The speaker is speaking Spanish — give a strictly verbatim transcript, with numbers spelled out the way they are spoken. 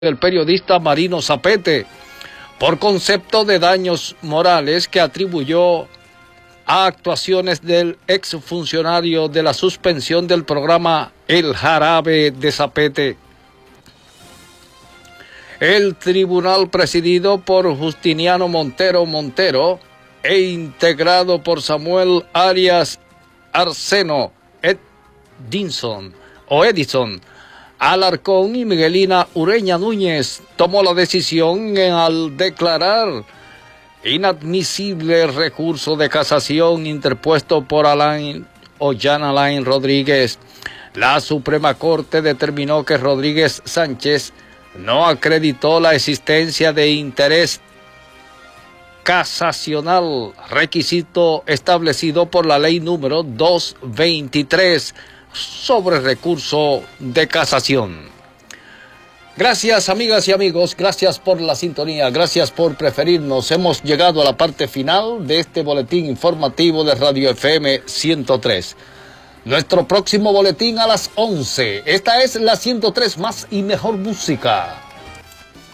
el periodista Marino Zapete por concepto de daños morales que atribuyó a actuaciones del exfuncionario de la suspensión del programa El Jarabe de Zapete. El tribunal, presidido por Justiniano Montero Montero e integrado por Samuel Arias Arseno Edinson o Edison Alarcón y Miguelina Ureña Núñez, tomó la decisión en, al declarar inadmisible el recurso de casación interpuesto por Alain Ollán Alain Rodríguez. La Suprema Corte determinó que Rodríguez Sánchez no acreditó la existencia de interés casacional, requisito establecido por la ley número doscientos veintitrés sobre recurso de casación. Gracias, amigas y amigos, gracias por la sintonía, gracias por preferirnos. Hemos llegado a la parte final de este boletín informativo de Radio F M ciento tres. Nuestro próximo boletín a las once. Esta es la ciento tres más y mejor música.